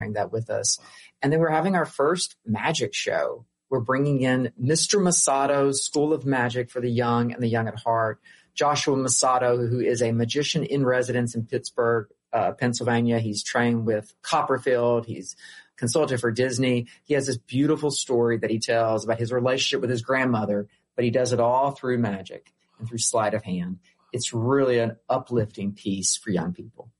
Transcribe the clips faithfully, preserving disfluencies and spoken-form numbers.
that with us. And then we're having our first magic show. We're bringing in Mister Masato's School of Magic for the young and the young at heart. Joshua Masato, who is a magician in residence in Pittsburgh, uh, Pennsylvania. He's trained with Copperfield. He's consulted for Disney. He has this beautiful story that he tells about his relationship with his grandmother, but he does it all through magic and through sleight of hand. It's really an uplifting piece for young people.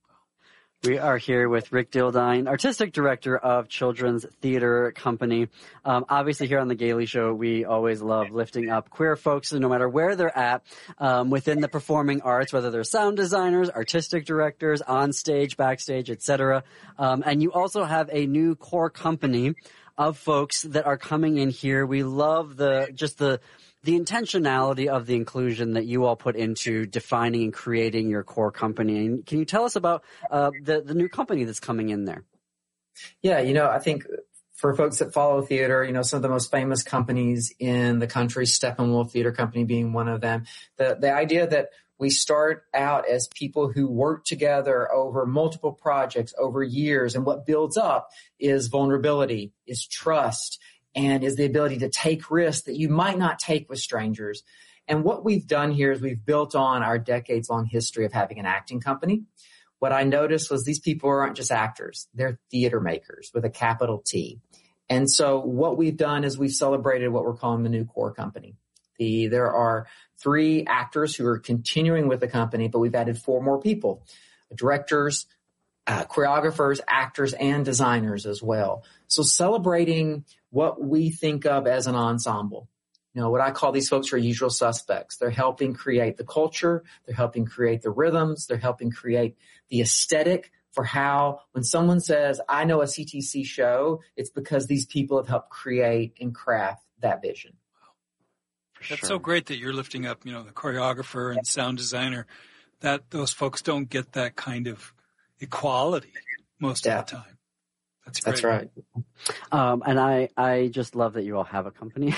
We are here with Rick Dildine, Artistic Director of Children's Theater Company. Um, obviously, here on The Gailey Show, we always love lifting up queer folks, no matter where they're at um, within the performing arts, whether they're sound designers, artistic directors, on stage, backstage, et cetera. Um, and you also have a new core company of folks that are coming in here. We love the just the the intentionality of the inclusion that you all put into defining and creating your core company. And can you tell us about uh, the, the new company that's coming in there? Yeah, you know, I think for folks that follow theater, you know, some of the most famous companies in the country, Steppenwolf Theater Company being one of them, the, the idea that we start out as people who work together over multiple projects over years, and what builds up is vulnerability, is trust, and is the ability to take risks that you might not take with strangers. And what we've done here is we've built on our decades-long history of having an acting company. What I noticed was these people aren't just actors. They're theater makers with a capital T. And so what we've done is we've celebrated what we're calling the new core company. The, there are three actors who are continuing with the company, but we've added four more people, directors, uh, choreographers, actors, and designers as well. So celebrating what we think of as an ensemble. You know, what I call these folks are usual suspects. They're helping create the culture. They're helping create the rhythms. They're helping create the aesthetic for how, when someone says, I know a C T C show, it's because these people have helped create and craft that vision. That's sure. So great that you're lifting up, you know, the choreographer and sound designer, that those folks don't get that kind of equality most yeah. of the time. That's great. That's right. Um, and I, I just love that you all have a company.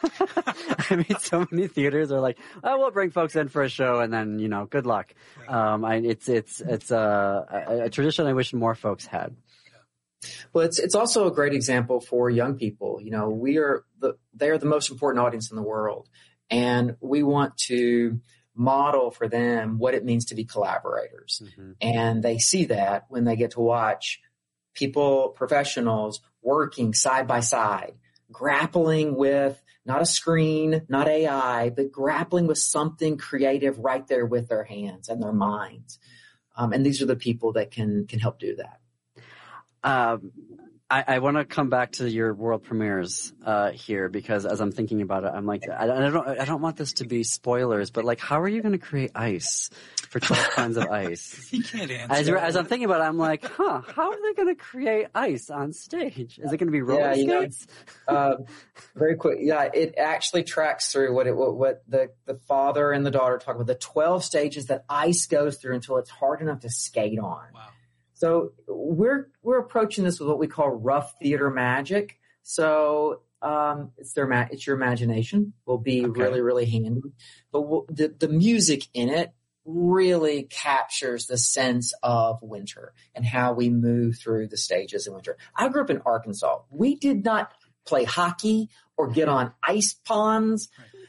I mean, so many theaters are like, oh, we'll bring folks in for a show and then, you know, good luck. Yeah. Um, I, it's, it's, it's a, a, a tradition I wish more folks had. Well, it's, it's also a great example for young people. You know, we are the, they're the most important audience in the world. And we want to model for them what it means to be collaborators. Mm-hmm. And they see that when they get to watch people, professionals working side by side, grappling with not a screen, not A I, but grappling with something creative right there with their hands and their minds. Um, and these are the people that can, can help do that. Um, I, I want to come back to your world premieres uh, here, because as I'm thinking about it, I'm like, I, I don't, I don't want this to be spoilers, but like, how are you going to create ice for twelve kinds of ice? You can't answer. As, as I'm thinking about it, I'm like, huh, how are they going to create ice on stage? Is it going to be roller yeah, skates? Know, uh, very quick, yeah, it actually tracks through what it what, what the the father and the daughter talk about, the twelve stages that ice goes through until it's hard enough to skate on. Wow. So we're we're approaching this with what we call rough theater magic. So um, it's their ma- it's your imagination will be okay. really really handy, but we'll, the the music in it really captures the sense of winter and how we move through the stages in winter. I grew up in Arkansas. We did not play hockey or get on ice ponds,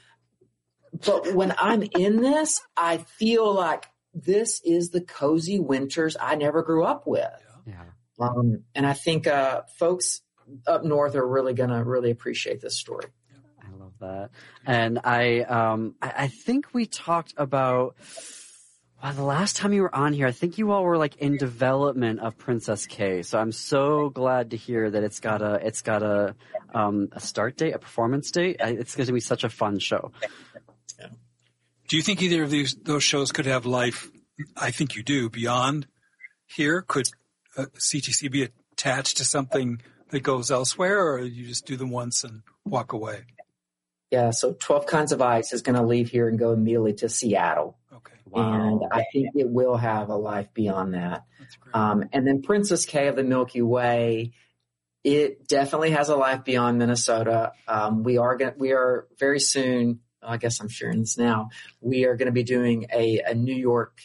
but when I'm in this, I feel like this is the cozy winters I never grew up with. Yeah. Um, and I think uh, folks up north are really going to really appreciate this story. I love that. And I, um, I, I think we talked about, well, the last time you were on here, I think you all were like in development of Princess K. So I'm so glad to hear that it's got a, it's got a, um, a start date, a performance date. I, it's going to be such a fun show. Yeah. Do you think either of these those shows could have life? I think you do. Beyond here, could uh, C T C be attached to something that goes elsewhere, or you just do them once and walk away? Yeah. So twelve Kinds of Ice is going to leave here and go immediately to Seattle. Okay. Wow. And I think it will have a life beyond that. That's great. Um, and then Princess K of the Milky Way, it definitely has a life beyond Minnesota. Um, we are going we are very soon. I guess I'm sharing this now. We are going to be doing a, a New York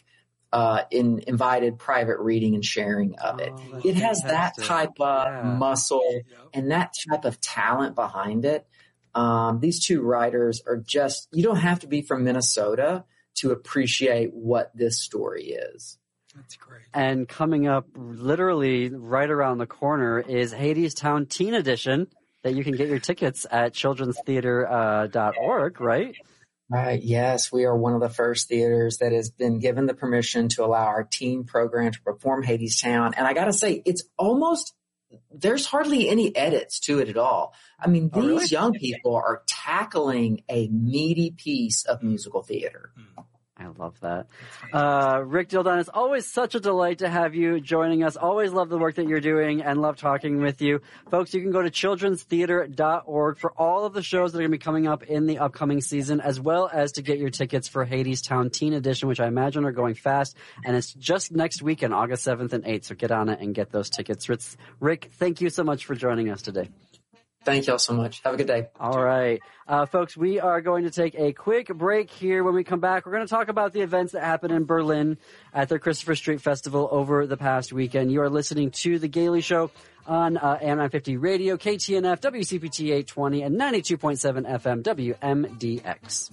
uh, in invited private reading and sharing of it. Oh, it has fantastic. that type of Yeah. muscle Yep. and that type of talent behind it. Um, these two writers are just, you don't have to be from Minnesota to appreciate what this story is. That's great. And coming up literally right around the corner is Hadestown Teen Edition that you can get your tickets at children's theater dot org, right? Right. Yes, we are one of the first theaters that has been given the permission to allow our teen program to perform Hadestown. And I got to say, it's almost, there's hardly any edits to it at all. I mean, Oh, these really? young people are tackling a meaty piece of musical theater. I love that. Uh, Rick Dildine, it's always such a delight to have you joining us. Always love the work that you're doing and love talking with you. Folks, you can go to children's theater dot org for all of the shows that are going to be coming up in the upcoming season, as well as to get your tickets for Hadestown Teen Edition, which I imagine are going fast. And it's just next weekend, August seventh and eighth. So get on it and get those tickets. Rick, thank you so much for joining us today. Thank y'all so much. Have a good day. All right. Uh, folks, we are going to take a quick break here. When we come back, we're going to talk about the events that happened in Berlin at their Christopher Street Festival over the past weekend. You are listening to The Gailey Show on uh, A M nine fifty Radio, K T N F, W C P T eight twenty, and ninety-two point seven F M W M D X.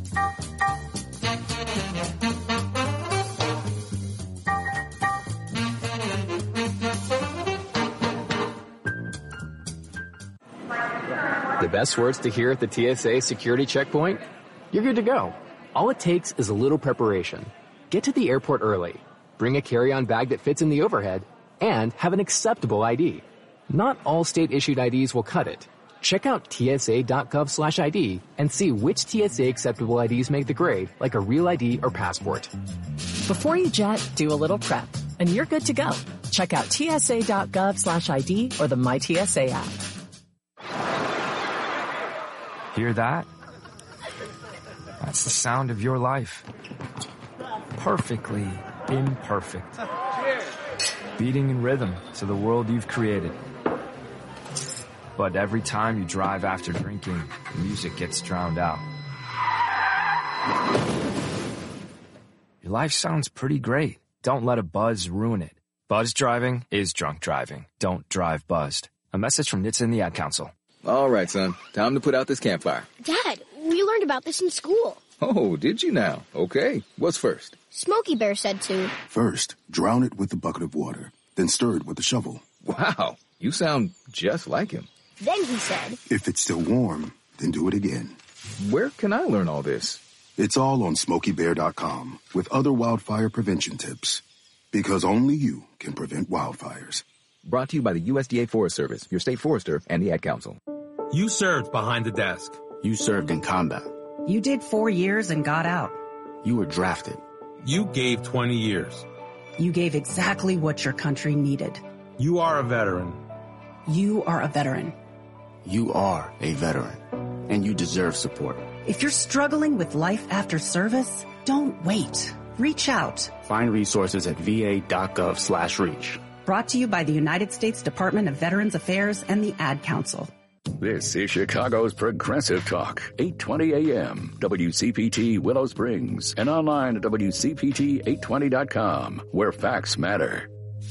The best words to hear at the T S A security checkpoint? You're good to go. All it takes is a little preparation. Get to the airport early, bring a carry-on bag that fits in the overhead, and have an acceptable I D. Not all state-issued I Ds will cut it. Check out T S A dot gov slash I D and see which T S A acceptable I Ds make the grade, like a real I D or passport. Before you jet, do a little prep, and you're good to go. Check out T S A dot gov slash I D or the My T S A app. Hear that? That's the sound of your life. Perfectly imperfect. Beating in rhythm to the world you've created. But every time you drive after drinking, the music gets drowned out. Your life sounds pretty great. Don't let a buzz ruin it. Buzz driving is drunk driving. Don't drive buzzed. A message from N H T S A and the Ad Council. All right, son. Time to put out this campfire. Dad, we learned about this in school. Oh, did you now? Okay. What's first? Smokey Bear said to. First, drown it with a bucket of water, then stir it with a shovel. Wow, you sound just like him. Then he said. If it's still warm, then do it again. Where can I learn all this? It's all on smokey bear dot com with other wildfire prevention tips. Because only you can prevent wildfires. Brought to you by the U S D A Forest Service, your state forester, and the Ad Council. You served behind the desk. You served in combat. You did four years and got out. You were drafted. You gave twenty years. You gave exactly what your country needed. You are a veteran. You are a veteran. You are a veteran, and you deserve support. If you're struggling with life after service, don't wait. Reach out. Find resources at V A dot gov slash reach. Brought to you by the United States Department of Veterans Affairs and the Ad Council. This is Chicago's Progressive Talk, eight twenty A M, W C P T Willow Springs, and online at W C P T eight twenty dot com, where facts matter.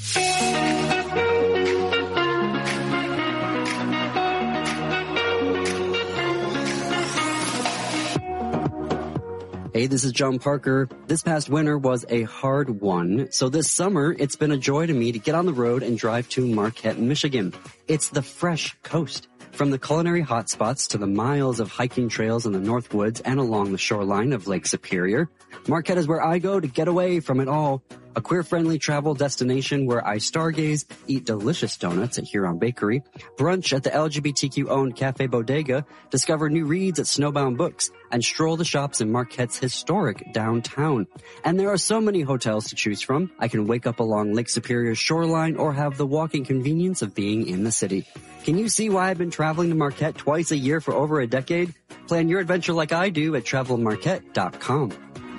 Hey, this is John Parker. This past winter was a hard one, so this summer it's been a joy to me to get on the road and drive to Marquette, Michigan. It's the fresh coast. From the culinary hotspots to the miles of hiking trails in the North Woods and along the shoreline of Lake Superior, Marquette is where I go to get away from it all. A queer-friendly travel destination where I stargaze, eat delicious donuts at Huron Bakery, brunch at the L G B T Q-owned Cafe Bodega, discover new reads at Snowbound Books, and stroll the shops in Marquette's historic downtown. And there are so many hotels to choose from. I can wake up along Lake Superior's shoreline or have the walking convenience of being in the city. Can you see why I've been traveling to Marquette twice a year for over a decade? Plan your adventure like I do at travel marquette dot com.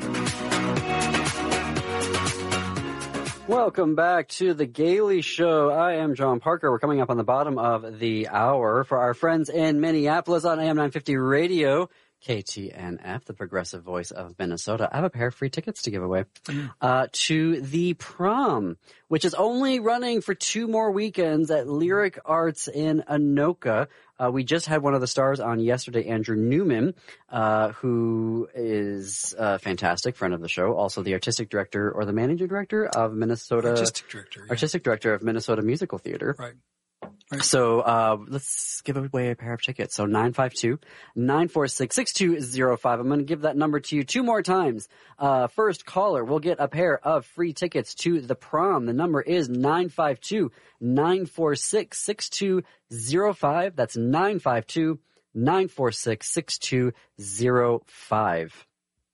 Welcome back to The Gailey Show. I am John Parker. We're coming up on the bottom of the hour. For our friends in Minneapolis on A M nine fifty Radio, K T N F, the progressive voice of Minnesota. I have a pair of free tickets to give away uh, to the prom, which is only running for two more weekends at Lyric Arts in Anoka. Uh, we just had one of the stars on yesterday, Andrew Newman, uh, who is a fantastic friend of the show, also the artistic director or the managing director of Minnesota. Artistic director. Yeah. Artistic director of Minnesota Musical Theater. Right. Right. So uh let's give away a pair of tickets. So nine five two, nine four six, six two zero five. I'm going to give that number to you two more times. Uh First caller will get a pair of free tickets to the prom. The number is nine five two, nine four six, six two zero five. That's nine five two, nine four six, six two zero five.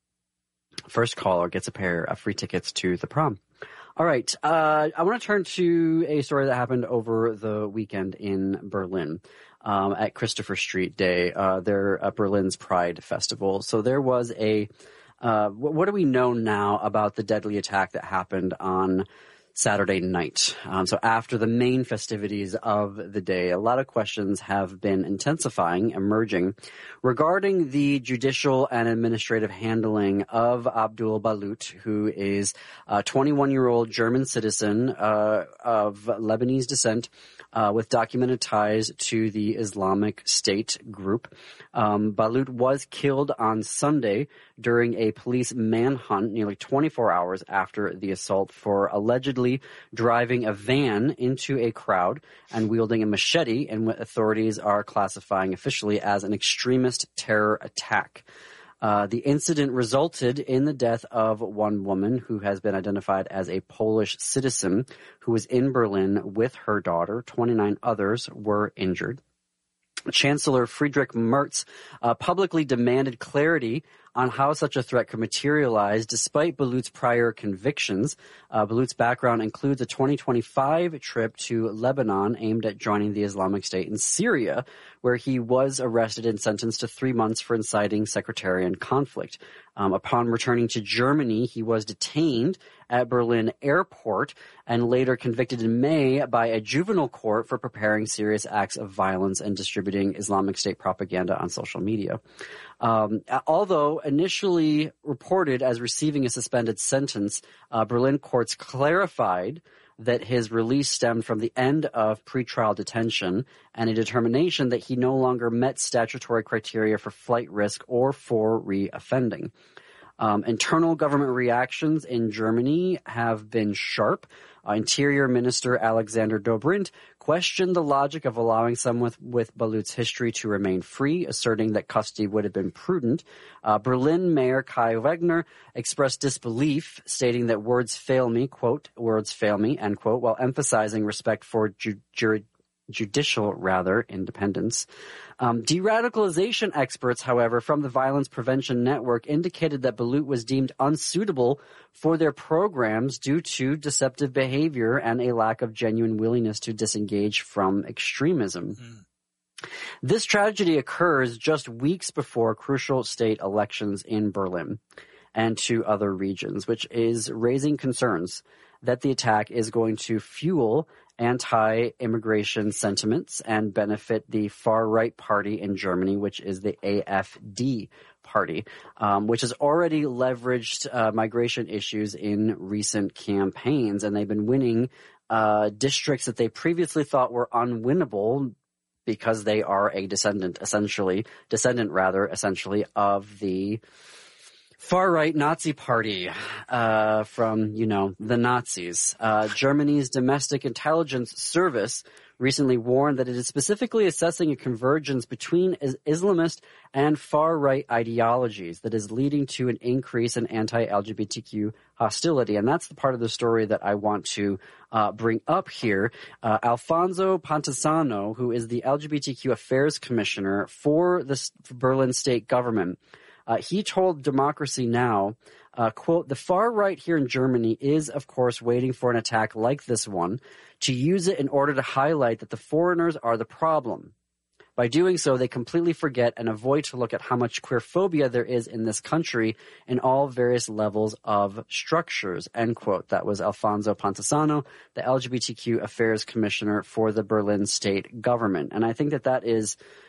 First caller gets a pair of free tickets to the prom. All right. Uh, I want to turn to a story that happened over the weekend in Berlin um, at Christopher Street Day, uh, their uh, Berlin's Pride Festival. So there was a uh, – what do we know now about the deadly attack that happened on Saturday night? Um, so after the main festivities of the day, a lot of questions have been intensifying, emerging regarding the judicial and administrative handling of Abdul Balut, who is a twenty-one-year-old German citizen uh, of Lebanese descent uh, with documented ties to the Islamic State group. Um, Balut was killed on Sunday during a police manhunt nearly twenty-four hours after the assault for allegedly driving a van into a crowd and wielding a machete in what authorities are classifying officially as an extremist terror attack. Uh, the incident resulted in the death of one woman who has been identified as a Polish citizen who was in Berlin with her daughter. twenty-nine others were injured. Chancellor Friedrich Merz uh, publicly demanded clarity on how such a threat could materialize despite Balut's prior convictions. Uh, Balut's background includes a twenty twenty-five trip to Lebanon aimed at joining the Islamic State in Syria, where he was arrested and sentenced to three months for inciting sectarian conflict. Um, upon returning to Germany, he was detained at Berlin airport and later convicted in May by a juvenile court for preparing serious acts of violence and distributing Islamic State propaganda on social media. Um, although initially reported as receiving a suspended sentence, uh, Berlin courts clarified that his release stemmed from the end of pretrial detention and a determination that he no longer met statutory criteria for flight risk or for reoffending. Um, internal government reactions in Germany have been sharp. Uh, Interior Minister Alexander Dobrindt questioned the logic of allowing someone with, with Balut's history to remain free, asserting that custody would have been prudent. Uh, Berlin Mayor Kai Wegner expressed disbelief, stating that words fail me, quote, words fail me, end quote, while emphasizing respect for ju- ju- judicial, rather, independence. Um, de-radicalization experts, however, from the Violence Prevention Network indicated that Balut was deemed unsuitable for their programs due to deceptive behavior and a lack of genuine willingness to disengage from extremism. Mm. This tragedy occurs just weeks before crucial state elections in Berlin and to other regions, which is raising concerns that the attack is going to fuel anti-immigration sentiments and benefit the far-right party in Germany, which is the A F D party, um, which has already leveraged uh, migration issues in recent campaigns, and they've been winning uh, districts that they previously thought were unwinnable because they are a descendant, essentially, descendant rather, essentially, of the far-right Nazi party uh, from, you know, the Nazis. Uh, Germany's Domestic Intelligence Service recently warned that it is specifically assessing a convergence between is- Islamist and far-right ideologies that is leading to an increase in anti-L G B T Q hostility. And that's the part of the story that I want to uh, bring up here. Uh, Alfonso Pantassano, who is the L G B T Q Affairs Commissioner for the Berlin state government, Uh, he told Democracy Now!, uh, quote, "The far right here in Germany is, of course, waiting for an attack like this one to use it in order to highlight that the foreigners are the problem. By doing so, they completely forget and avoid to look at how much queerphobia there is in this country in all various levels of structures," end quote. That was Alfonso Pantassano, the L G B T Q Affairs Commissioner for the Berlin state government. And I think that that is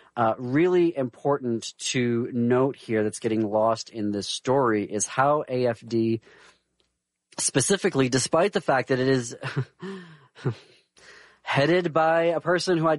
uh, really important to note here that's getting lost in this story is how A F D specifically, despite the fact that it is headed by a person who